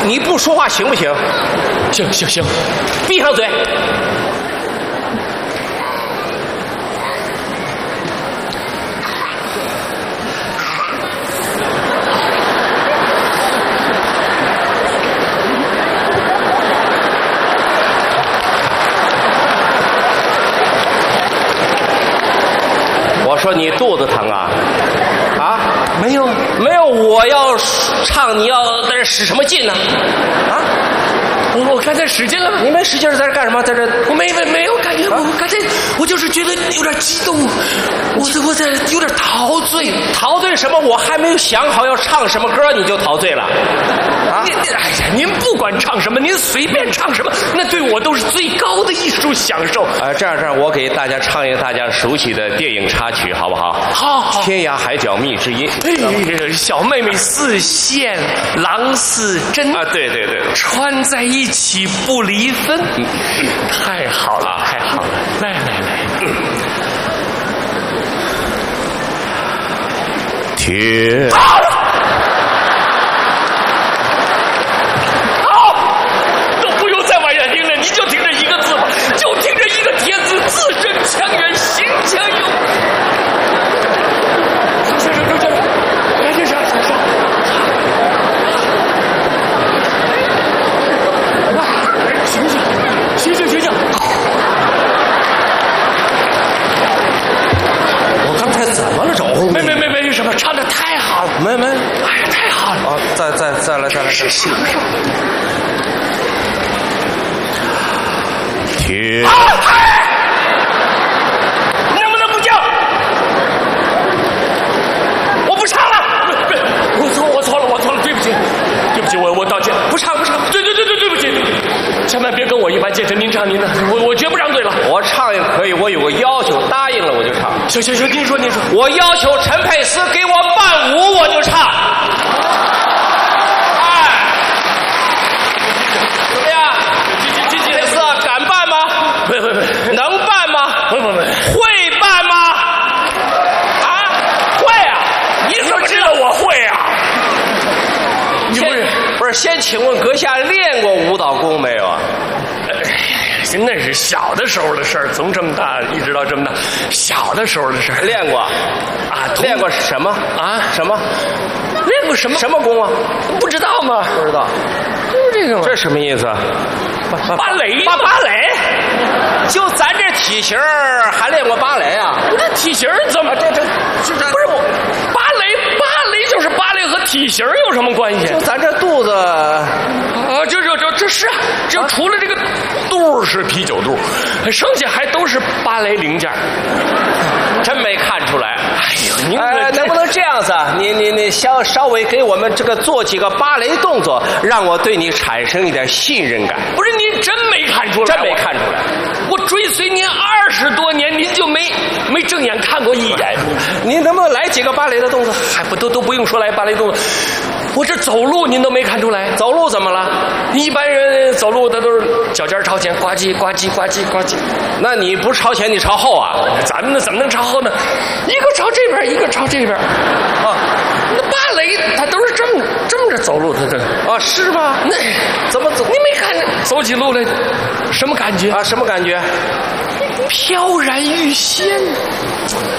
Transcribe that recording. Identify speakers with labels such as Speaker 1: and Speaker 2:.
Speaker 1: 你不说话行不行？
Speaker 2: 行，
Speaker 1: 闭上嘴。我说你肚子疼啊？啊？
Speaker 2: 没有，
Speaker 1: 我要唱，你要在这使什么劲呢？啊？
Speaker 2: 我刚才使劲了吗？
Speaker 1: 你没使劲在这干什么？在这
Speaker 2: 我没有感觉，我刚才我就是觉得有点激动，我在有点陶醉。
Speaker 1: 陶醉什么？我还没有想好要唱什么歌，你就陶醉了。啊！
Speaker 2: 哎呀，您不管唱什么，您随便唱什么，那对我都是最高的艺术享受。
Speaker 1: 这样，我给大家唱一个大家熟悉的电影插曲，好不好？
Speaker 2: 好。
Speaker 1: 天涯海角觅知音。
Speaker 2: 哎，小妹妹似线，郎似针
Speaker 1: 啊！对，
Speaker 2: 穿在一起不离分。太好了，太好了！来，
Speaker 1: 天。
Speaker 2: 都不用再往下听了，你就听这一个字吧，就听这一个天字，字正腔圆，行腔有。行，赶紧上。行。
Speaker 1: 我刚才怎么了？找红
Speaker 2: 没什么，唱的太好了。
Speaker 1: 没，
Speaker 2: 哎呀，太好了！
Speaker 1: 啊，再来。
Speaker 2: 行。
Speaker 1: 天。
Speaker 2: 能不能不叫？我不唱了。我错了，对不起，我道歉，不唱。对不起，千万别跟我一般见识，您唱您的，我绝不张嘴了。
Speaker 1: 我唱也可以，我有个要求，答应了我就唱。
Speaker 2: 行，您说，
Speaker 1: 我要求陈佩斯给我伴舞，我就唱。怎么样？佩斯敢办吗？
Speaker 2: 不，
Speaker 1: 能办吗？
Speaker 2: 不，
Speaker 1: 会办吗？啊，会啊！
Speaker 2: 你怎么知道我会啊？
Speaker 1: 不是，先请问阁下练过舞蹈功没有啊？
Speaker 2: 那是小的时候的事儿，从这么大一直到这么大，小的时候的事儿。
Speaker 1: 练过啊？练过什么啊？什么？
Speaker 2: 练过什么
Speaker 1: 功啊？
Speaker 2: 不知道吗？
Speaker 1: 不知道。
Speaker 2: 就是这个吗？
Speaker 1: 这什么意思？
Speaker 2: 芭蕾？
Speaker 1: 芭蕾？就咱这体型还练过芭蕾啊？
Speaker 2: 不是体型怎么？这不是我芭蕾就是芭蕾和体型有什么关系？
Speaker 1: 就咱这肚子啊，
Speaker 2: 这是啊，就除了这个肚是啤酒肚，剩下还都是芭蕾零件。
Speaker 1: 真没看出来。
Speaker 2: 哎呦，您
Speaker 1: 能不能这样子啊？你稍微给我们这个做几个芭蕾动作，让我对你产生一点信任感。
Speaker 2: 不是您真没看出来？
Speaker 1: 真没看出来。
Speaker 2: 我追随您20多年，您就没正眼看过一眼。
Speaker 1: 您能不能来几个芭蕾的动作？
Speaker 2: 还不都不用说来芭蕾动作，我这走路您都没看出来。
Speaker 1: 走路怎么了？
Speaker 2: 一般人走路他都是脚尖朝前，呱唧呱唧呱唧呱唧。
Speaker 1: 那你不朝前，你朝后啊？
Speaker 2: 咱们怎么能朝后呢？一个朝这边，一个朝这边。啊，那芭蕾它都是这么着走路，它这
Speaker 1: 啊是吗？
Speaker 2: 那
Speaker 1: 怎么走？
Speaker 2: 你没看走起路来什么感觉
Speaker 1: 啊？什么感觉？
Speaker 2: 飘然欲仙。